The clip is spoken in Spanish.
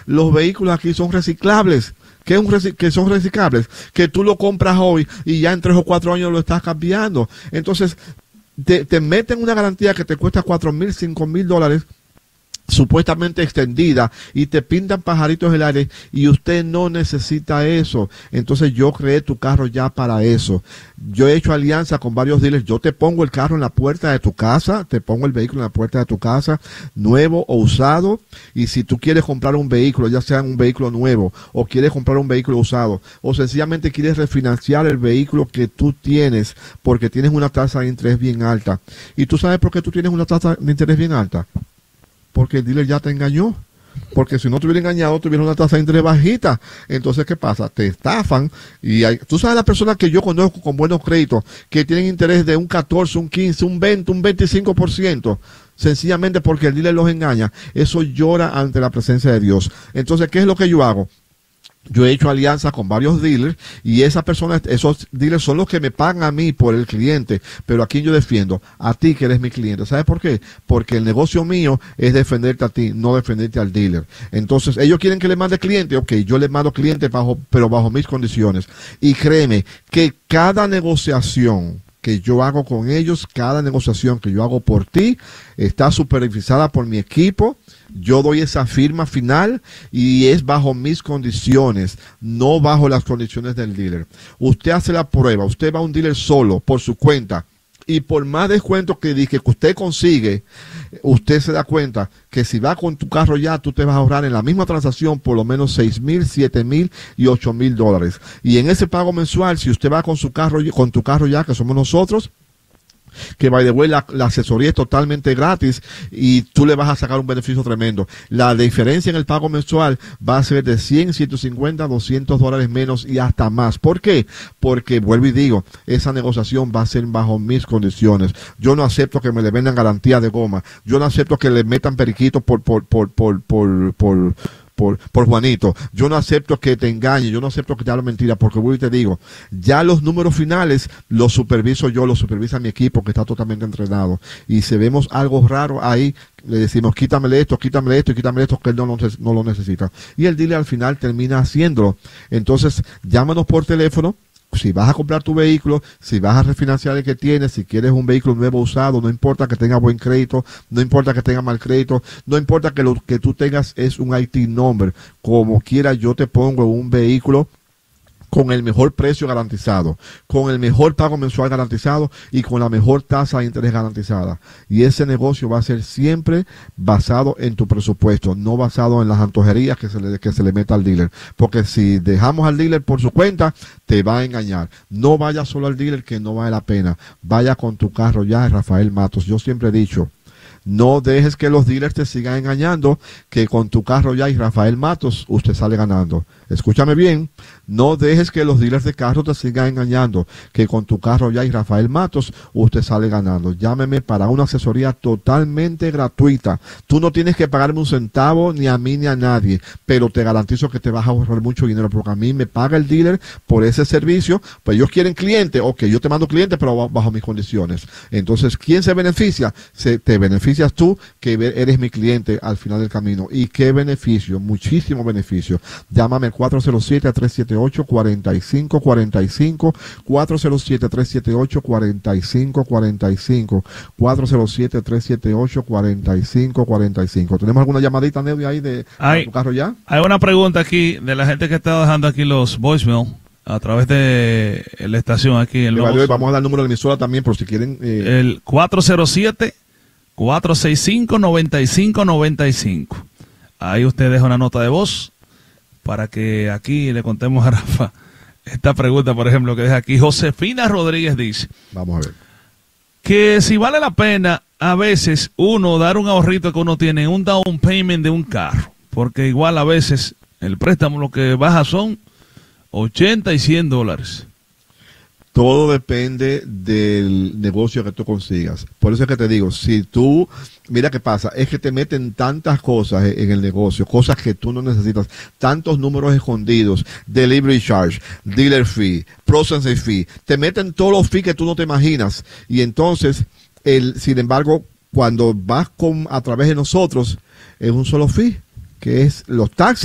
los vehículos aquí son reciclables. Que son reciclables, que tú lo compras hoy y ya en 3 o 4 años lo estás cambiando. Entonces, te meten una garantía que te cuesta $4,000, $5,000, supuestamente extendida, y te pintan pajaritos en el aire, y usted no necesita eso. Entonces yo creé Tu Carro Ya para eso. Yo he hecho alianza con varios dealers. Yo te pongo el carro en la puerta de tu casa, te pongo el vehículo en la puerta de tu casa, nuevo o usado, y si tú quieres comprar un vehículo, ya sea un vehículo nuevo, o quieres comprar un vehículo usado, o sencillamente quieres refinanciar el vehículo que tú tienes, porque tienes una tasa de interés bien alta. ¿Y tú sabes por qué tú tienes una tasa de interés bien alta? Porque el dealer ya te engañó. Porque si no te hubiera engañado, tuviera una tasa de interés bajita. Entonces, ¿qué pasa? Te estafan. Y tú sabes las personas que yo conozco con buenos créditos, que tienen interés de un 14, un 15, un 20, un 25%. Sencillamente porque el dealer los engaña. Eso llora ante la presencia de Dios. Entonces, ¿qué es lo que yo hago? Yo he hecho alianzas con varios dealers, y esas personas, esos dealers son los que me pagan a mí por el cliente, pero a quien yo defiendo, a ti que eres mi cliente. ¿Sabes por qué? Porque el negocio mío es defenderte a ti, no defenderte al dealer. Entonces, ellos quieren que le mande cliente, ok, yo les mando cliente pero bajo mis condiciones. Y créeme que cada negociación que yo hago con ellos, cada negociación que yo hago por ti, está supervisada por mi equipo. Yo doy esa firma final y es bajo mis condiciones, no bajo las condiciones del dealer. Usted hace la prueba, usted va a un dealer solo, por su cuenta, y por más descuento que dije que usted consigue, usted se da cuenta que si va con Tu Carro Ya, tú te vas a ahorrar en la misma transacción por lo menos $6,000, $7,000 y $8,000. Y en ese pago mensual, si usted va con Tu Carro Ya, que somos nosotros, que by the way, la asesoría es totalmente gratis y tú le vas a sacar un beneficio tremendo. La diferencia en el pago mensual va a ser de 100, 150, $200 menos y hasta más. ¿Por qué? Porque, vuelvo y digo, esa negociación va a ser bajo mis condiciones. Yo no acepto que me le vendan garantía de goma. Yo no acepto que le metan periquitos por Juanito. Yo no acepto que te engañe, yo no acepto que te hable mentira, porque voy y te digo, ya los números finales los superviso yo, los supervisa mi equipo que está totalmente entrenado. Y si vemos algo raro ahí, le decimos quítamele esto y quítamele esto, que él no lo necesita. Y el dealer al final termina haciéndolo. Entonces, llámanos por teléfono. Si vas a comprar tu vehículo, si vas a refinanciar el que tienes, si quieres un vehículo nuevo usado, no importa que tenga buen crédito, no importa que tenga mal crédito, no importa que lo que tú tengas es un IT number, como quiera yo te pongo un vehículo con el mejor precio garantizado, con el mejor pago mensual garantizado y con la mejor tasa de interés garantizada. Y ese negocio va a ser siempre basado en tu presupuesto, no basado en las antojerías que se le meta al dealer. Porque si dejamos al dealer por su cuenta, te va a engañar. No vaya solo al dealer, que no vale la pena. Vaya con Tu Carro Ya, Rafael Matos. Yo siempre he dicho, no dejes que los dealers te sigan engañando, que con Tu Carro Ya y Rafael Matos usted sale ganando. Escúchame bien, no dejes que los dealers de carros te sigan engañando, que con Tu Carro Ya y Rafael Matos usted sale ganando. Llámeme para una asesoría totalmente gratuita. Tú no tienes que pagarme un centavo, ni a mí ni a nadie, pero te garantizo que te vas a ahorrar mucho dinero, porque a mí me paga el dealer por ese servicio. Pues ellos quieren cliente, ok, yo te mando cliente, pero bajo mis condiciones. Entonces, ¿quién se beneficia? Te beneficias tú, que eres mi cliente al final del camino. ¿Y qué beneficio? Muchísimo beneficio. Llámame 407-378-4545, 407-378-4545, 407-378-4545. ¿Tenemos alguna llamadita, Nevi, ahí de Tu Carro Ya? Hay una pregunta aquí de la gente que está dejando aquí los voicemail a través de la estación aquí. Vamos a dar el número de la emisora también, por si quieren. El 407-465-9595. Ahí usted deja una nota de voz para que aquí le contemos a Rafa esta pregunta, por ejemplo, que deja aquí. Josefina Rodríguez dice, vamos a ver, que si vale la pena a veces uno dar un ahorrito que uno tiene, un down payment de un carro, porque igual a veces el préstamo lo que baja son $80 y $100. Todo depende del negocio que tú consigas. Por eso es que te digo, si tú, mira qué pasa, es que te meten tantas cosas en el negocio, cosas que tú no necesitas, tantos números escondidos, delivery charge, dealer fee, processing fee, te meten todos los fees que tú no te imaginas. Y entonces, sin embargo, cuando vas a través de nosotros, es un solo fee, que es los taxes.